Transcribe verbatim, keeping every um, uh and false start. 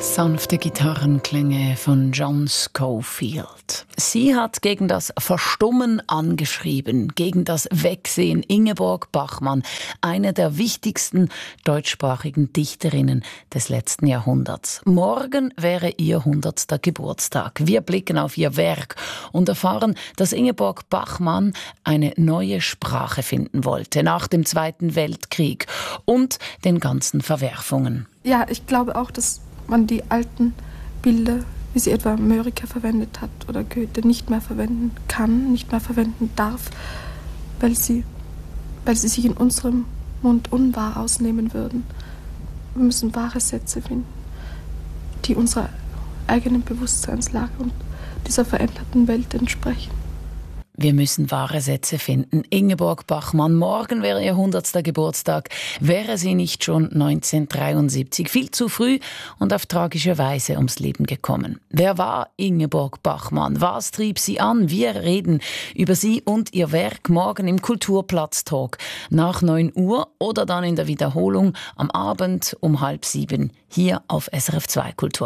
Sanfte Gitarrenklänge von John Scofield. Sie hat gegen das Verstummen angeschrieben, gegen das Wegsehen. Ingeborg Bachmann, eine der wichtigsten deutschsprachigen Dichterinnen des letzten Jahrhunderts. Morgen wäre ihr hundertster Geburtstag. Wir blicken auf ihr Werk und erfahren, dass Ingeborg Bachmann eine neue Sprache finden wollte nach dem Zweiten Weltkrieg und den ganzen Verwerfungen. Ja, ich glaube auch, dass man die alten Bilder, wie sie etwa Mörike verwendet hat oder Goethe, nicht mehr verwenden kann, nicht mehr verwenden darf, weil sie, weil sie sich in unserem Mund unwahr ausnehmen würden. Wir müssen wahre Sätze finden, die unserer eigenen Bewusstseinslage und dieser veränderten Welt entsprechen. Wir müssen wahre Sätze finden. Ingeborg Bachmann, morgen wäre ihr hundertster Geburtstag. Wäre sie nicht schon neunzehnhundertdreiundsiebzig viel zu früh und auf tragische Weise ums Leben gekommen? Wer war Ingeborg Bachmann? Was trieb sie an? Wir reden über sie und ihr Werk morgen im Kulturplatz-Talk nach neun Uhr oder dann in der Wiederholung am Abend um halb sieben hier auf S R F zwei Kultur.